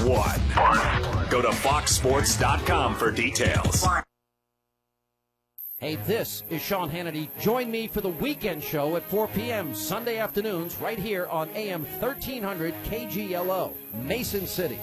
one. Go to foxsports.com for details. Hey, this is Sean Hannity. Join me for the weekend show at 4 p.m. Sunday afternoons right here on AM 1300 KGLO, Mason City.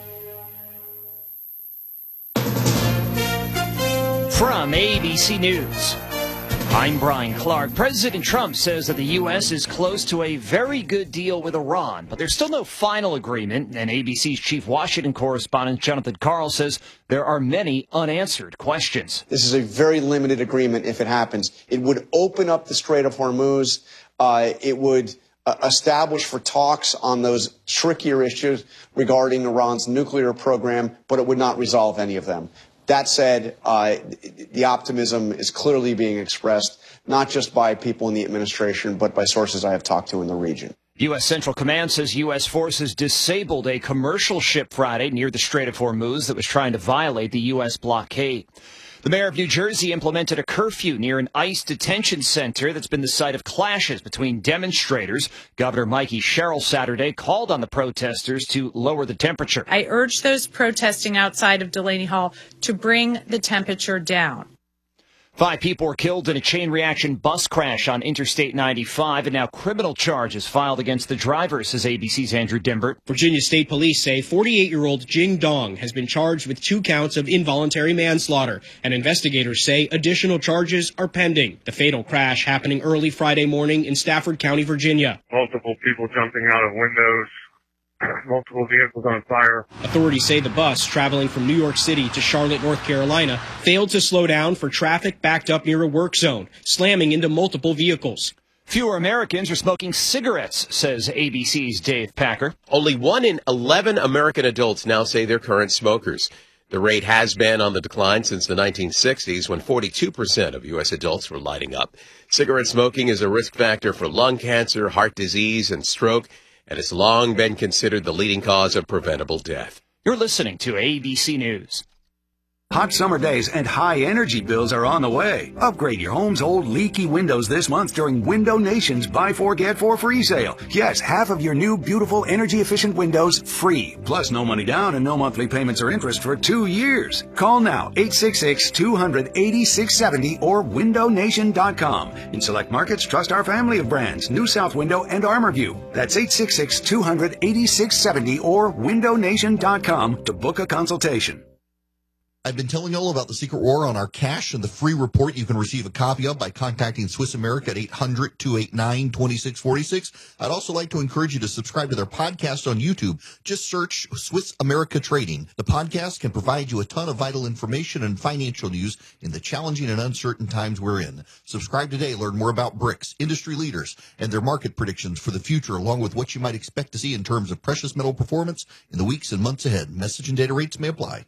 From ABC News, I'm Brian Clark. President Trump says that the U.S. is close to a very good deal with Iran, but there's still no final agreement, and ABC's chief Washington correspondent Jonathan Karl says there are many unanswered questions. This is a very limited agreement if it happens. It would open up the Strait of Hormuz. It would establish for talks on those trickier issues regarding Iran's nuclear program, but it would not resolve any of them. That said, the optimism is clearly being expressed, not just by people in the administration, but by sources I have talked to in the region. U.S. Central Command says U.S. forces disabled a commercial ship Friday near the Strait of Hormuz that was trying to violate the U.S. blockade. The mayor of New Jersey implemented a curfew near an ICE detention center that's been the site of clashes between demonstrators. Governor Mikey Sherrill Saturday called on the protesters to lower the temperature. I urge those protesting outside of Delaney Hall to bring the temperature down. 5 people were killed in a chain reaction bus crash on Interstate 95, and now criminal charges filed against the driver, says ABC's Andrew Dimbert. Virginia State Police say 48-year-old Jing Dong has been charged with 2 counts of involuntary manslaughter, and investigators say additional charges are pending. The fatal crash happening early Friday morning in Stafford County, Virginia. Multiple people jumping out of windows. Multiple vehicles on fire. Authorities say the bus traveling from New York City to Charlotte, North Carolina, failed to slow down for traffic backed up near a work zone, slamming into multiple vehicles. Fewer Americans are smoking cigarettes, says ABC's Dave Packer. Only 1 in 11 American adults now say they're current smokers. The rate has been on the decline since the 1960s, when 42% of U.S. adults were lighting up. Cigarette smoking is a risk factor for lung cancer, heart disease, and stroke, and it's long been considered the leading cause of preventable death. You're listening to ABC News. Hot summer days and high energy bills are on the way. Upgrade your home's old leaky windows this month during Window Nation's Buy 4 Get 4 free sale. Yes, half of your new beautiful energy efficient windows free. Plus no money down and no monthly payments or interest for 2 years. Call now 866-200-8670 or windownation.com. In select markets, trust our family of brands, New South Window and ArmorView. That's 866-200-8670 or windownation.com to book a consultation. I've been telling you all about the Secret War on our cash and the free report you can receive a copy of by contacting Swiss America at 800-289-2646. I'd also like to encourage you to subscribe to their podcast on YouTube. Just search Swiss America Trading. The podcast can provide you a ton of vital information and financial news in the challenging and uncertain times we're in. Subscribe today. Learn more about BRICS, industry leaders, and their market predictions for the future, along with what you might expect to see in terms of precious metal performance in the weeks and months ahead. Message and data rates may apply.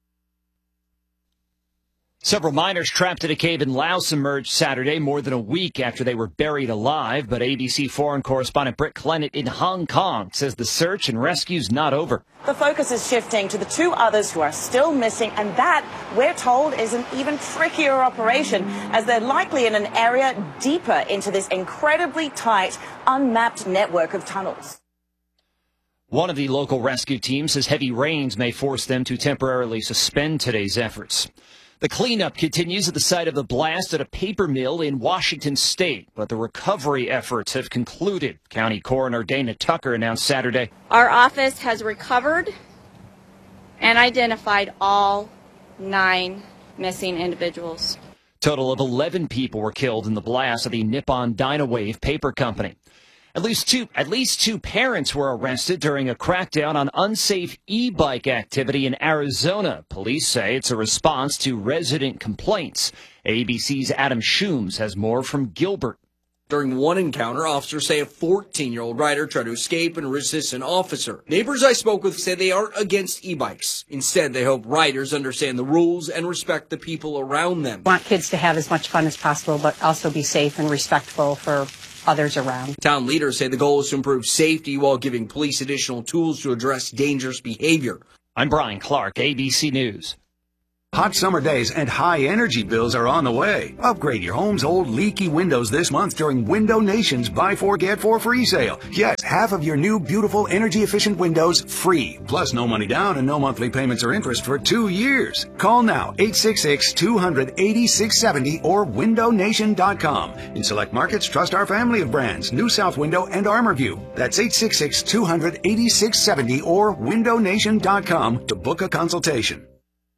Several miners trapped in a cave in Laos emerged Saturday, more than a week after they were buried alive. But ABC foreign correspondent Britt Clennett in Hong Kong says the search and rescue's not over. The focus is shifting to the 2 others who are still missing, and that, we're told, is an even trickier operation, as they're likely in an area deeper into this incredibly tight, unmapped network of tunnels. One of the local rescue teams says heavy rains may force them to temporarily suspend today's efforts. The cleanup continues at the site of the blast at a paper mill in Washington State, but the recovery efforts have concluded. County Coroner Dana Tucker announced Saturday. Our office has recovered and identified all 9 missing individuals. Total of 11 people were killed in the blast of the Nippon Dynawave paper company. At least two parents were arrested during a crackdown on unsafe e-bike activity in Arizona. Police say it's a response to resident complaints. ABC's Adam Shooms has more from Gilbert. During one encounter, officers say a 14-year-old rider tried to escape and resist an officer. Neighbors I spoke with say they aren't against e-bikes. Instead, they hope riders understand the rules and respect the people around them. We want kids to have as much fun as possible, but also be safe and respectful for others around. Town leaders say the goal is to improve safety while giving police additional tools to address dangerous behavior. I'm Brian Clark, ABC News. Hot summer days and high energy bills are on the way. Upgrade your home's old leaky windows this month during Window Nation's Buy 4 Get 4 free sale. Yes, half of your new beautiful energy efficient windows free. Plus no money down and no monthly payments or interest for 2 years. Call now 866-200-8670 or windownation.com. In select markets, trust our family of brands, New South Window and ArmorView. That's 866-200-8670 or windownation.com to book a consultation.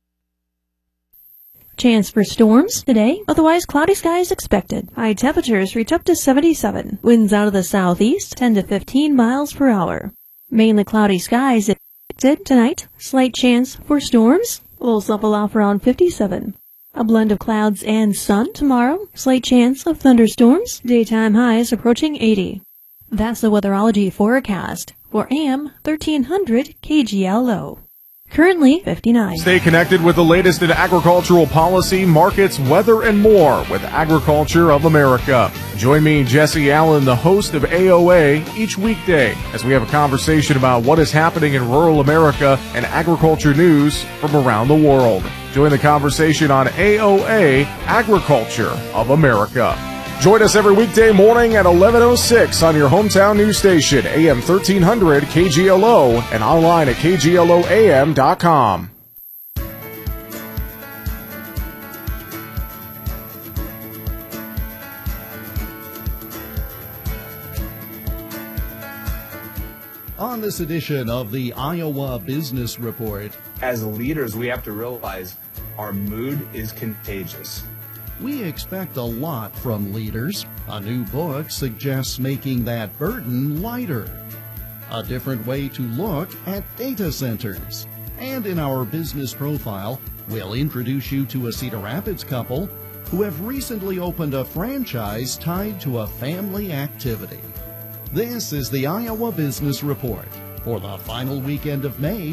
Chance for storms today, otherwise cloudy skies expected. High temperatures reach up to 77. Winds out of the southeast, 10 to 15 miles per hour. Mainly cloudy skies expected tonight. Slight chance for storms. Lows level off around 57. A blend of clouds and sun tomorrow. Slight chance of thunderstorms. Daytime highs approaching 80. That's the weatherology forecast for AM 1300 KGLO. Currently 59. Stay connected with the latest in agricultural policy, markets, weather, and more with Agriculture of America. Join me, Jesse Allen, the host of AOA, each weekday as we have a conversation about what is happening in rural America and agriculture news from around the world. Join the conversation on AOA, Agriculture of America. Join us every weekday morning at 11:06 on your hometown news station, AM 1300 KGLO, and online at KGLOAM.com. On this edition of the Iowa Business Report, as leaders, we have to realize our mood is contagious. We expect a lot from leaders. A new book suggests making that burden lighter. A different way to look at data centers. And in our business profile, we'll introduce you to a Cedar Rapids couple who have recently opened a franchise tied to a family activity. This is the Iowa Business Report for the final weekend of May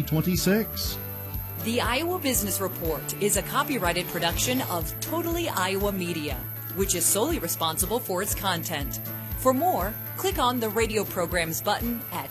2026. The Iowa Business Report is a copyrighted production of Totally Iowa Media, which is solely responsible for its content. For more, click on the radio programs button at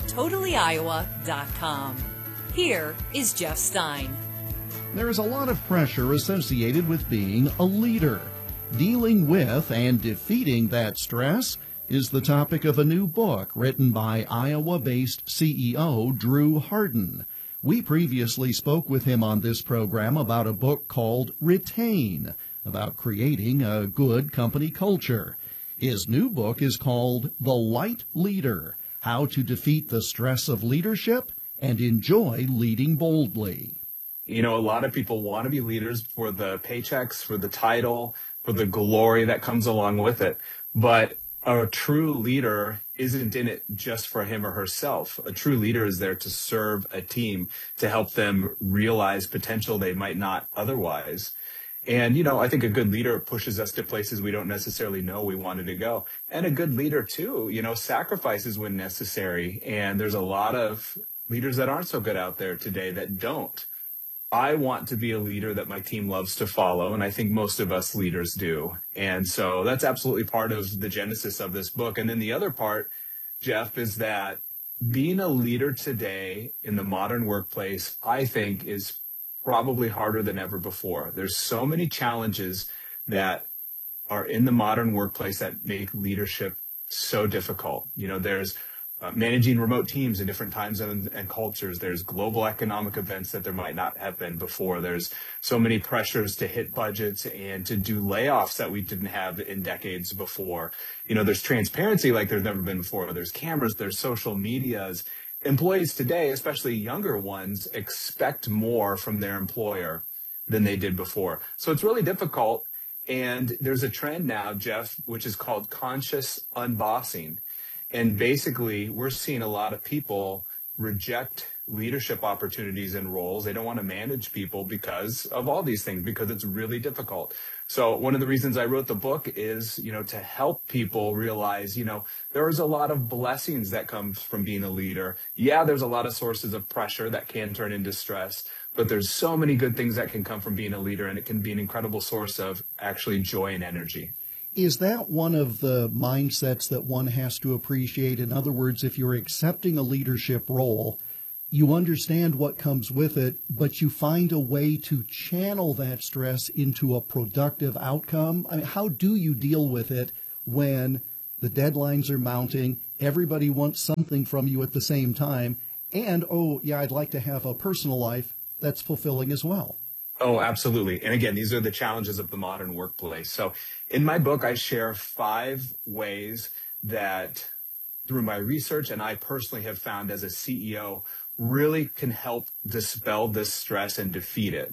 totallyiowa.com. Here is Jeff Stein. There is a lot of pressure associated with being a leader. Dealing with and defeating that stress is the topic of a new book written by Iowa-based CEO Drew Harden. We previously spoke with him on this program about a book called Retain, about creating a good company culture. His new book is called The Light Leader, How to Defeat the Stress of Leadership and Enjoy Leading Boldly. You know, a lot of people want to be leaders for the paychecks, for the title, for the glory that comes along with it. But a true leader isn't in it just for him or herself. A true leader is there to serve a team, to help them realize potential they might not otherwise. And, you know, I think a good leader pushes us to places we don't necessarily know we wanted to go. And a good leader, too, you know, sacrifices when necessary. And there's a lot of leaders that aren't so good out there today that don't. I want to be a leader that my team loves to follow, and I think most of us leaders do. And so that's absolutely part of the genesis of this book. And then the other part, Jeff, is that being a leader today in the modern workplace, I think, is probably harder than ever before. There's so many challenges that are in the modern workplace that make leadership so difficult. You know, there's managing remote teams in different time zones and cultures. There's global economic events that there might not have been before. There's so many pressures to hit budgets and to do layoffs that we didn't have in decades before. You know, there's transparency like there's never been before. There's cameras, there's social medias. Employees today, especially younger ones, expect more from their employer than they did before. So it's really difficult. And there's a trend now, Jeff, which is called conscious unbossing. And basically, we're seeing a lot of people reject leadership opportunities and roles. They don't want to manage people because of all these things, because it's really difficult. So one of the reasons I wrote the book is, you know, to help people realize, you know, there's a lot of blessings that come from being a leader. Yeah, there's a lot of sources of pressure that can turn into stress, but there's so many good things that can come from being a leader, and it can be an incredible source of actually joy and energy. Is that one of the mindsets that one has to appreciate? In other words, if you're accepting a leadership role, you understand what comes with it, but you find a way to channel that stress into a productive outcome. I mean, how do you deal with it when the deadlines are mounting, everybody wants something from you at the same time, and, oh, yeah, I'd like to have a personal life that's fulfilling as well? Oh, absolutely. And again, these are the challenges of the modern workplace. So in my book, I share 5 ways that through my research and I personally have found as a CEO really can help dispel this stress and defeat it.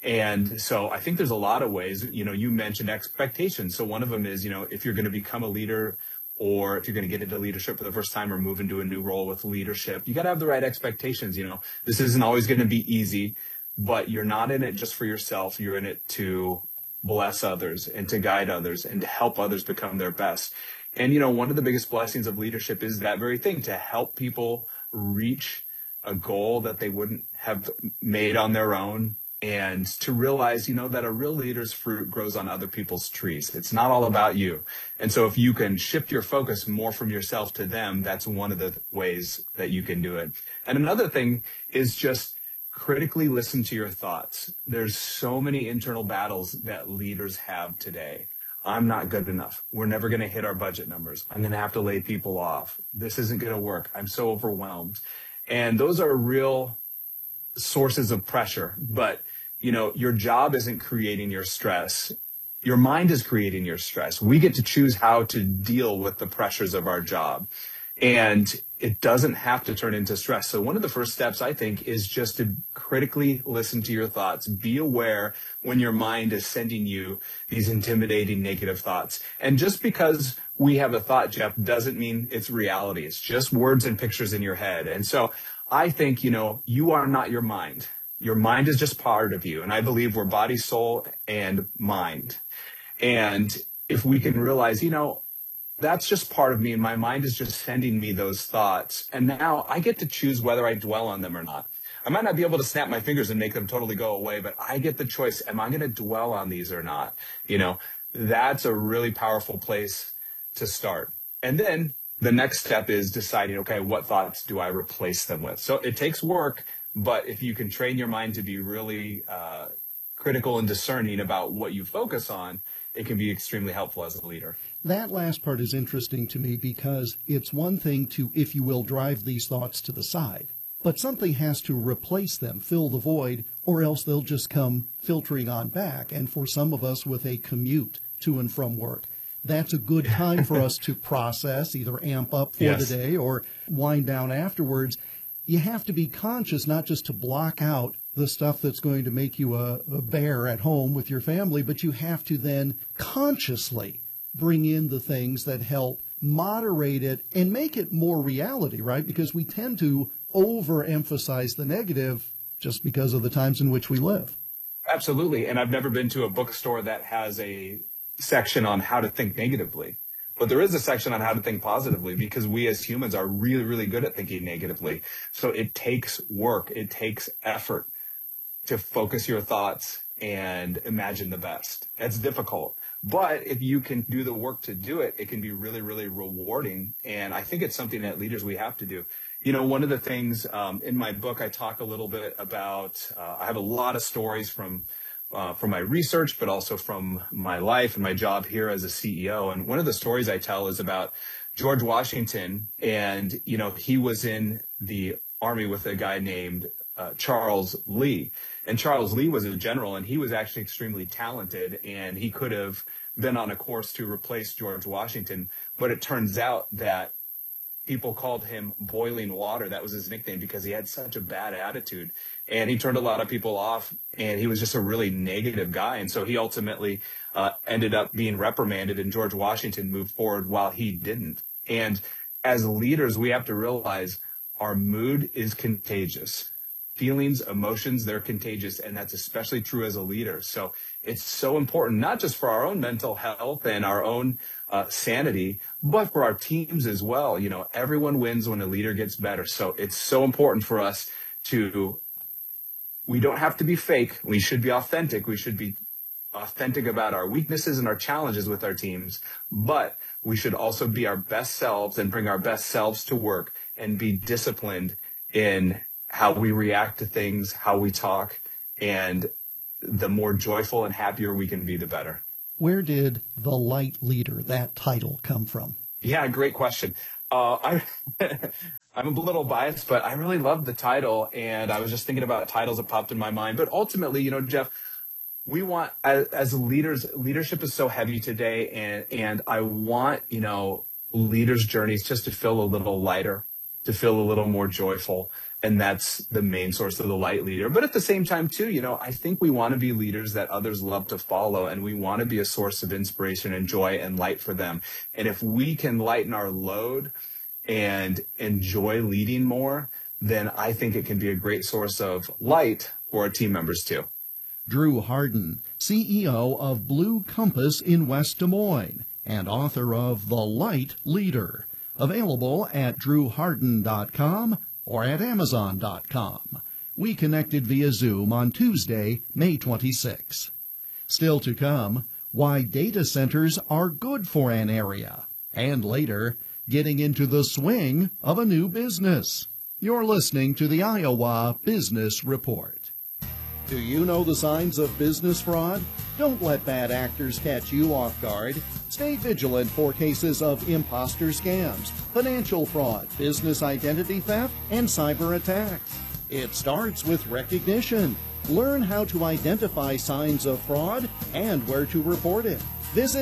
And so I think there's a lot of ways. You mentioned expectations. So one of them is, if you're going to become a leader or if you're going to get into leadership for the first time or move into a new role with leadership, you got to have the right expectations. This isn't always going to be easy, but you're not in it just for yourself. You're in it to bless others and to guide others and to help others become their best. And, one of the biggest blessings of leadership is that very thing, to help people reach a goal that they wouldn't have made on their own, and to realize, that a real leader's fruit grows on other people's trees. It's not all about you. And so if you can shift your focus more from yourself to them, that's one of the ways that you can do it. And another thing is just critically listen to your thoughts. There's so many internal battles that leaders have today. I'm not good enough. We're never going to hit our budget numbers. I'm going to have to lay people off. This isn't going to work. I'm so overwhelmed. And those are real sources of pressure. But, your job isn't creating your stress. Your mind is creating your stress. We get to choose how to deal with the pressures of our job. And it doesn't have to turn into stress. So one of the first steps, I think, is just to critically listen to your thoughts. Be aware when your mind is sending you these intimidating negative thoughts. And just because we have a thought, Jeff, doesn't mean it's reality. It's just words and pictures in your head. And so I think, you are not your mind. Your mind is just part of you. And I believe we're body, soul, and mind. And if we can realize, that's just part of me, and my mind is just sending me those thoughts. And now I get to choose whether I dwell on them or not. I might not be able to snap my fingers and make them totally go away, but I get the choice. Am I going to dwell on these or not? That's a really powerful place to start. And then the next step is deciding, okay, what thoughts do I replace them with? So it takes work, but if you can train your mind to be really critical and discerning about what you focus on, it can be extremely helpful as a leader. That last part is interesting to me because it's one thing to, if you will, drive these thoughts to the side, but something has to replace them, fill the void, or else they'll just come filtering on back. And for some of us with a commute to and from work, that's a good time for us to process, either amp up for the day or wind down afterwards. You have to be conscious, not just to block out the stuff that's going to make you a bear at home with your family, but you have to then consciously bring in the things that help moderate it and make it more reality, right? Because we tend to overemphasize the negative just because of the times in which we live. Absolutely. And I've never been to a bookstore that has a section on how to think negatively. But there is a section on how to think positively, because we as humans are really, really good at thinking negatively. So it takes work. It takes effort to focus your thoughts and imagine the best. It's difficult. But if you can do the work to do it, it can be really, really rewarding. And I think it's something that leaders, we have to do. One of the things in my book, I talk a little bit about, I have a lot of stories from my research, but also from my life and my job here as a CEO. And one of the stories I tell is about George Washington. And, he was in the army with a guy named Charles Lee. And Charles Lee was a general, and he was actually extremely talented, and he could have been on a course to replace George Washington. But it turns out that people called him Boiling Water. That was his nickname because he had such a bad attitude, and he turned a lot of people off, and he was just a really negative guy. And so he ultimately ended up being reprimanded, and George Washington moved forward while he didn't. And as leaders, we have to realize our mood is contagious. Feelings, emotions, they're contagious, and that's especially true as a leader. So it's so important, not just for our own mental health and our own sanity, but for our teams as well. Everyone wins when a leader gets better. So it's so important for us we don't have to be fake. We should be authentic. We should be authentic about our weaknesses and our challenges with our teams, but we should also be our best selves and bring our best selves to work and be disciplined in how we react to things, how we talk, and the more joyful and happier we can be, the better. Where did the Light Leader, that title, come from? Yeah, great question. I'm a little biased, but I really love the title, and I was just thinking about titles that popped in my mind. But ultimately, Jeff, we want, as leaders, leadership is so heavy today, and I want, leaders' journeys just to feel a little lighter, to feel a little more joyful. And that's the main source of the Light Leader. But at the same time, too, I think we want to be leaders that others love to follow, and we want to be a source of inspiration and joy and light for them. And if we can lighten our load and enjoy leading more, then I think it can be a great source of light for our team members, too. Drew Harden, CEO of Blue Compass in West Des Moines and author of The Light Leader. Available at drewharden.com or at Amazon.com. We connected via Zoom on Tuesday, May 26. Still to come, why data centers are good for an area. And later, getting into the swing of a new business. You're listening to the Iowa Business Report. Do you know the signs of business fraud? Don't let bad actors catch you off guard. Stay vigilant for cases of imposter scams, financial fraud, business identity theft, and cyber attacks. It starts with recognition. Learn how to identify signs of fraud and where to report it. Visit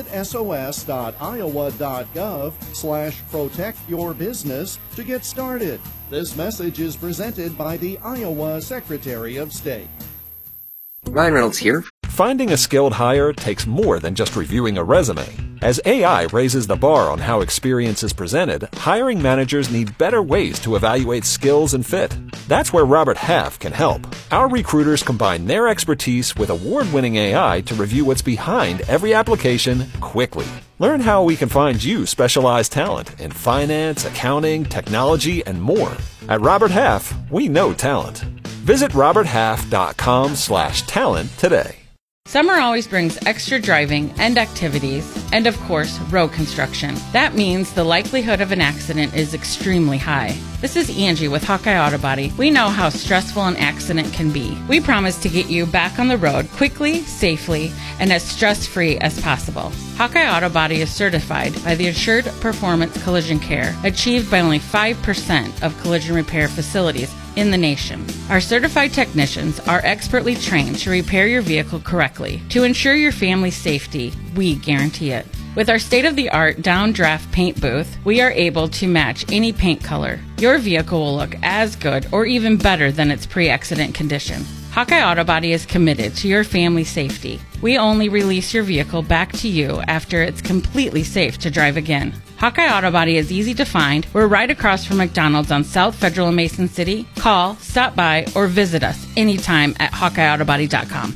sos.iowa.gov/protectyourbusiness to get started. This message is presented by the Iowa Secretary of State. Ryan Reynolds here. Finding a skilled hire takes more than just reviewing a resume. As AI raises the bar on how experience is presented, hiring managers need better ways to evaluate skills and fit. That's where Robert Half can help. Our recruiters combine their expertise with award-winning AI to review what's behind every application quickly. Learn how we can find you specialized talent in finance, accounting, technology, and more. At Robert Half, we know talent. Visit roberthalf.com/talent today. Summer always brings extra driving and activities, and of course, road construction. That means the likelihood of an accident is extremely high. This is Angie with Hawkeye Auto Body. We know how stressful an accident can be. We promise to get you back on the road quickly, safely, and as stress-free as possible. Hawkeye Auto Body is certified by the Assured Performance Collision Care, achieved by only 5% of collision repair facilities in the nation. Our certified technicians are expertly trained to repair your vehicle correctly. To ensure your family's safety, we guarantee it. With our state-of-the-art downdraft paint booth, we are able to match any paint color. Your vehicle will look as good or even better than its pre-accident condition. Hawkeye Auto Body is committed to your family's safety. We only release your vehicle back to you after it's completely safe to drive again. Hawkeye Auto Body is easy to find. We're right across from McDonald's on South Federal in Mason City. Call, stop by, or visit us anytime at HawkeyeAutoBody.com.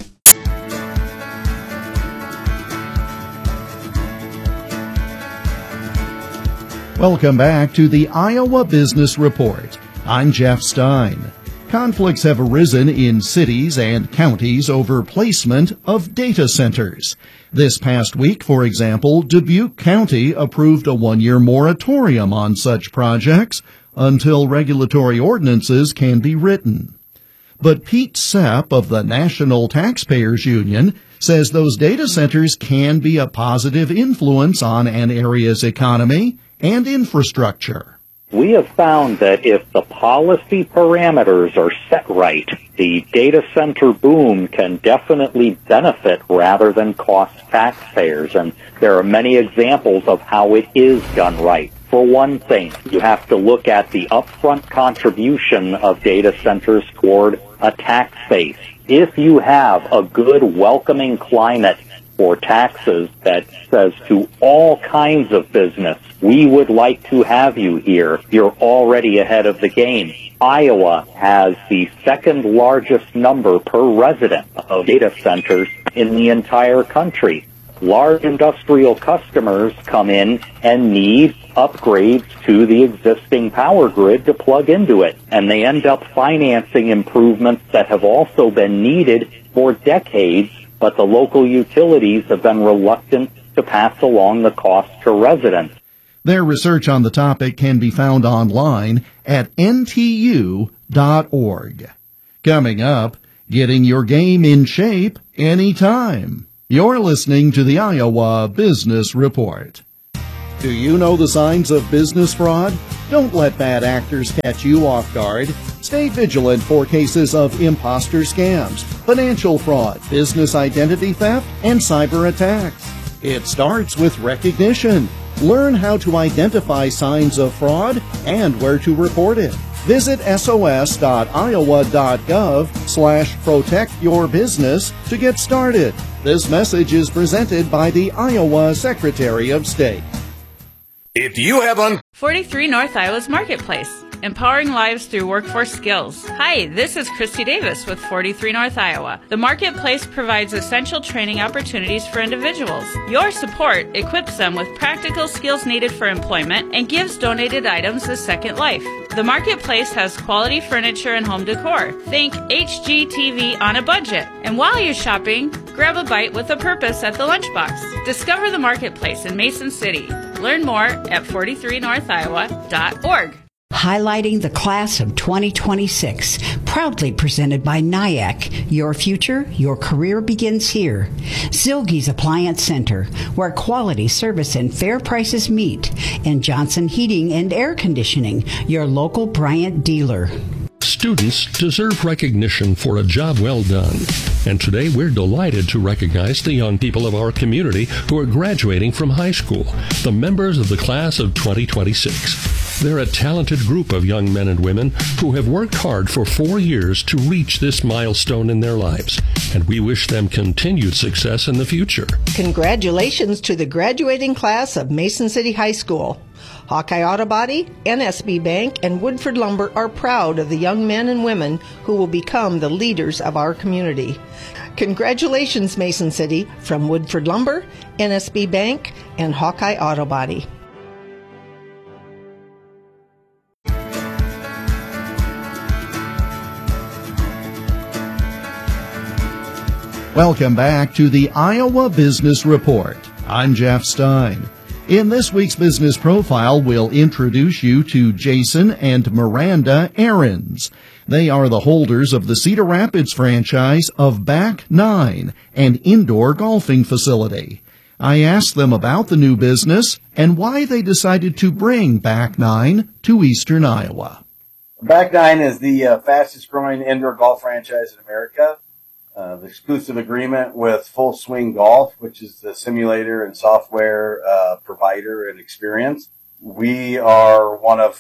Welcome back to the Iowa Business Report. I'm Jeff Stein. Conflicts have arisen in cities and counties over placement of data centers. This past week, for example, Dubuque County approved a one-year moratorium on such projects until regulatory ordinances can be written. But Pete Sepp of the National Taxpayers Union says those data centers can be a positive influence on an area's economy and infrastructure. We have found that if the policy parameters are set right, the data center boom can definitely benefit rather than cost taxpayers. And there are many examples of how it is done right. For one thing, you have to look at the upfront contribution of data centers toward a tax base. If you have a good, welcoming climate for taxes that says to all kinds of business, we would like to have you here, you're already ahead of the game. Iowa has the second largest number per resident of data centers in the entire country. Large industrial customers come in and need upgrades to the existing power grid to plug into it, and they end up financing improvements that have also been needed for decades, but the local utilities have been reluctant to pass along the cost to residents. Their research on the topic can be found online at ntu.org. Coming up, getting your game in shape anytime. You're listening to the Iowa Business Report. Do you know the signs of business fraud? Don't let bad actors catch you off guard. Stay vigilant for cases of imposter scams, financial fraud, business identity theft, and cyber attacks. It starts with recognition. Learn how to identify signs of fraud and where to report it. Visit sos.iowa.gov/protectyourbusiness to get started. This message is presented by the Iowa Secretary of State. If you have 43 North Iowa's Marketplace, empowering lives through workforce skills. Hi, this is Christy Davis with 43 North Iowa. The Marketplace provides essential training opportunities for individuals. Your support equips them with practical skills needed for employment and gives donated items a second life. The Marketplace has quality furniture and home decor. Think HGTV on a budget. And while you're shopping, grab a bite with a purpose at the lunchbox. Discover the Marketplace in Mason City. Learn more at 43northiowa.org. Highlighting the class of 2026, proudly presented by NIAC. Your future, your career begins here. Zilge's Appliance Center, where quality, service, and fair prices meet. And Johnson Heating and Air Conditioning, your local Bryant dealer. Students deserve recognition for a job well done. And today we're delighted to recognize the young people of our community who are graduating from high school, the members of the class of 2026. They're a talented group of young men and women who have worked hard for 4 years to reach this milestone in their lives, and we wish them continued success in the future. Congratulations to the graduating class of Mason City High School. Hawkeye Auto Body, NSB Bank, and Woodford Lumber are proud of the young men and women who will become the leaders of our community. Congratulations, Mason City, from Woodford Lumber, NSB Bank, and Hawkeye Auto Body. Welcome back to the Iowa Business Report. I'm Jeff Stein. In this week's business profile, we'll introduce you to Jason and Miranda Ahrens. They are the holders of the Cedar Rapids franchise of Back Nine, an indoor golfing facility. I asked them about the new business and why they decided to bring Back Nine to Eastern Iowa. Back Nine is the fastest growing indoor golf franchise in America. The exclusive agreement with Full Swing Golf, which is the simulator and software provider and experience. We are one of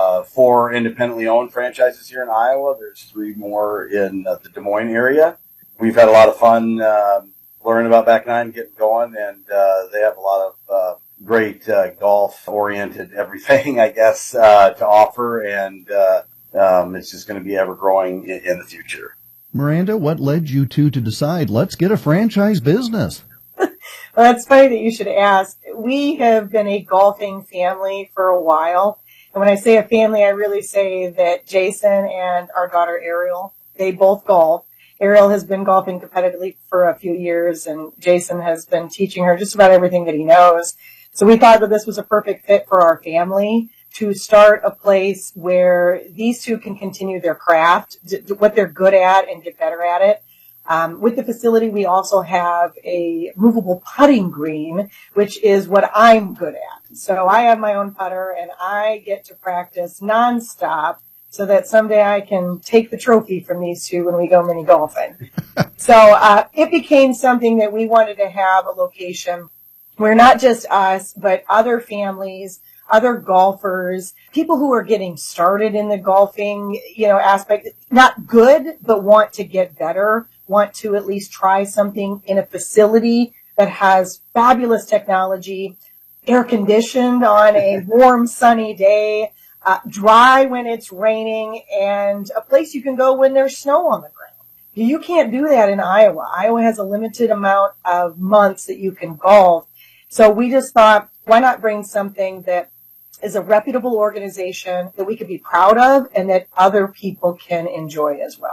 4 independently owned franchises here in Iowa. There's 3 more in the Des Moines area. We've had a lot of fun learning about Back Nine, getting going, and they have a lot of great golf-oriented everything, I guess, to offer, and it's just going to be ever-growing in the future. Miranda, what led you to decide, let's get a franchise business? Well, it's funny that you should ask. We have been a golfing family for a while. And when I say a family, I really say that Jason and our daughter Ariel, they both golf. Ariel has been golfing competitively for a few years, and Jason has been teaching her just about everything that he knows. So we thought that this was a perfect fit for our family to start a place where these two can continue their craft, what they're good at, and get better at it. With the facility, we also have a movable putting green, which is what I'm good at. So I have my own putter, and I get to practice nonstop so that someday I can take the trophy from these two when we go mini golfing. So it became something that we wanted to have a location where not just us, but other families, other golfers, people who are getting started in the golfing, aspect, not good, but want to get better, want to at least try something in a facility that has fabulous technology, air conditioned on a warm, sunny day, dry when it's raining, and a place you can go when there's snow on the ground. You can't do that in Iowa. Iowa has a limited amount of months that you can golf. So we just thought, why not bring something that is a reputable organization that we could be proud of and that other people can enjoy as well.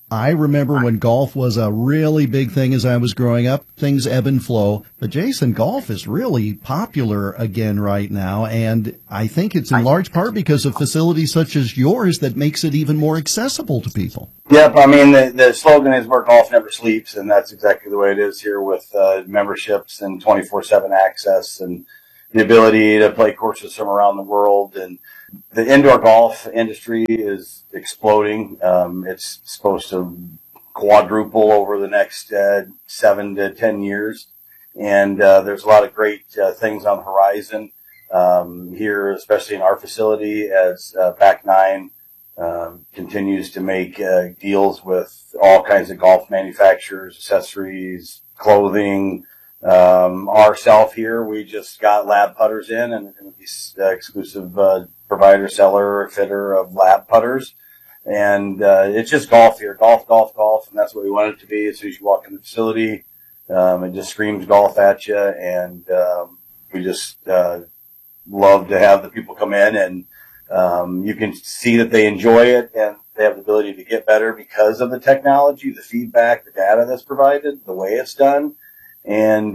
I remember when golf was a really big thing as I was growing up. Things ebb and flow. But, Jason, golf is really popular again right now, and I think it's in large part because of facilities such as yours that makes it even more accessible to people. Yep, I mean, the slogan is where golf never sleeps, and that's exactly the way it is here with memberships and 24/7 access and the ability to play courses from around the world. And the indoor golf industry is exploding. It's supposed to quadruple over the next 7 to 10 years. And there's a lot of great things on the horizon here, especially in our facility, as Back Nine continues to make deals with all kinds of golf manufacturers, accessories, clothing. Ourself here, we just got lab putters in and exclusive provider, seller, fitter of lab putters. And it's just golf here. Golf, golf, golf. And that's what we want it to be. As soon as you walk in the facility, it just screams golf at you. And we just love to have the people come in, and you can see that they enjoy it and they have the ability to get better because of the technology, the feedback, the data that's provided, the way it's done. And,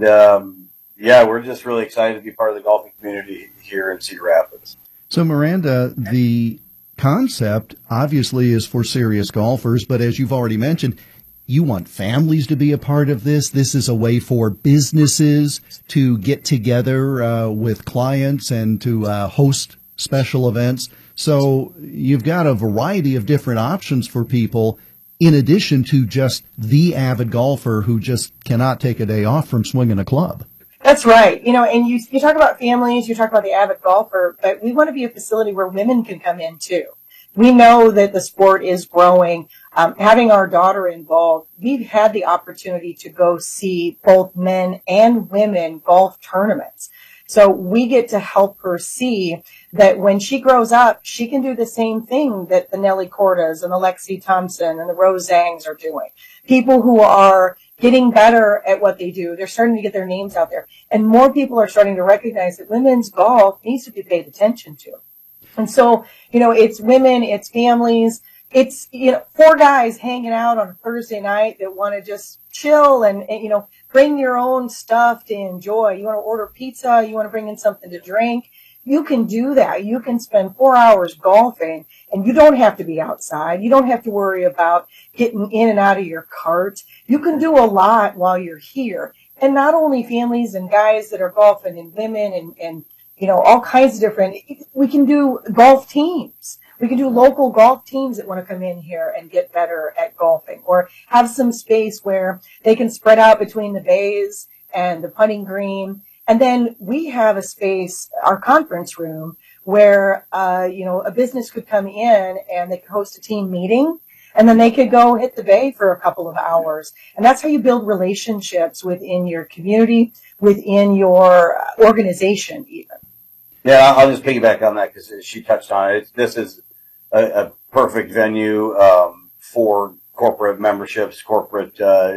yeah, we're just really excited to be part of the golfing community here in Cedar Rapids. So, Miranda, the concept obviously is for serious golfers, but as you've already mentioned, you want families to be a part of this. This is a way for businesses to get together with clients and to host special events. So you've got a variety of different options for people, in addition to just the avid golfer who just cannot take a day off from swinging a club. That's right. You know, and you talk about families, you talk about the avid golfer, but we want to be a facility where women can come in too. We know that the sport is growing. Having our daughter involved, we've had the opportunity to go see both men and women golf tournaments. So we get to help her see that when she grows up, she can do the same thing that the Nelly Cordas and the Lexi Thompson and the Rose Zangs are doing. People who are getting better at what they do. They're starting to get their names out there. And more people are starting to recognize that women's golf needs to be paid attention to. And so, you know, it's women, it's families, it's, you know, 4 guys hanging out on a Thursday night that want to just chill and, you know, bring your own stuff to enjoy. You want to order pizza, you want to bring in something to drink. You can do that. You can spend 4 hours golfing and you don't have to be outside. You don't have to worry about getting in and out of your cart. You can do a lot while you're here. And not only families and guys that are golfing and women and you know, all kinds of different, we can do golf teams. We can do local golf teams that want to come in here and get better at golfing, or have some space where they can spread out between the bays and the putting green. And then we have a space, our conference room, where, you know, a business could come in and they could host a team meeting, and then they could go hit the bay for a couple of hours. And that's how you build relationships within your community, within your organization even. Yeah, I'll just piggyback on that because she touched on it. This is a perfect venue for corporate memberships, corporate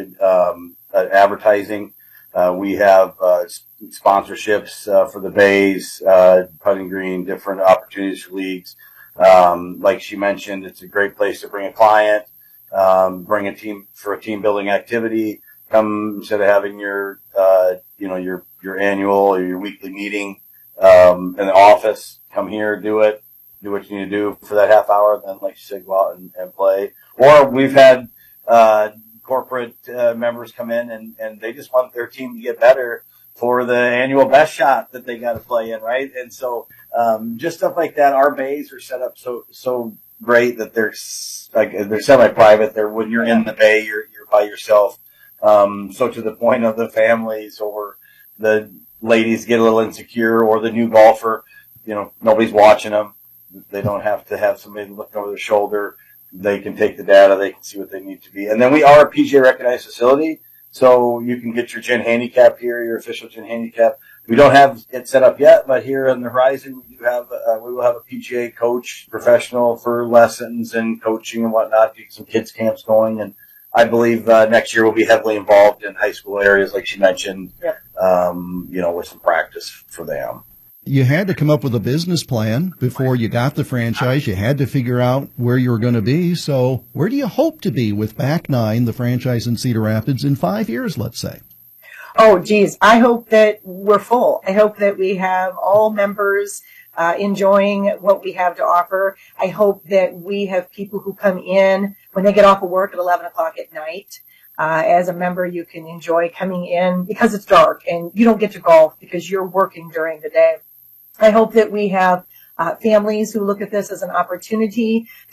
advertising. We have sponsorships for the bays, putting green, different opportunities for leagues. Like she mentioned, it's a great place to bring a client, bring a team for a team building activity. Come instead of having your you know, your annual or your weekly meeting in the office, come here, do what you need to do for that half hour, then, like you said, go out and play. Or we've had corporate members come in and they just want their team to get better for the annual best shot that they got to play in, right? And so just stuff like that. Our bays are set up so great that they're semi-private. They're, when you're in the bay, you're by yourself. So to the point of the families or the ladies get a little insecure, or the new golfer, you know, nobody's watching them. They don't have to have somebody looking over their shoulder. They can take the data. They can see what they need to be. And then we are a PGA recognized facility, so you can get your Gin Handicap here, your official Gin Handicap. We don't have it set up yet, but here on the horizon, we do have, we will have a PGA coach, professional for lessons and coaching and whatnot, get some kids camps going. And I believe next year we'll be heavily involved in high school areas, like she mentioned, you know, with some practice for them. You had to come up with a business plan before you got the franchise. You had to figure out where you were going to be. So where do you hope to be with Back Nine, the franchise in Cedar Rapids, in 5 years, let's say? Oh, geez. I hope that we're full. I hope that we have all members enjoying what we have to offer. I hope that we have people who come in when they get off of work at 11 o'clock at night. As a member, you can enjoy coming in because it's dark and you don't get to golf because you're working during the day. I hope that we have families who look at this as an opportunity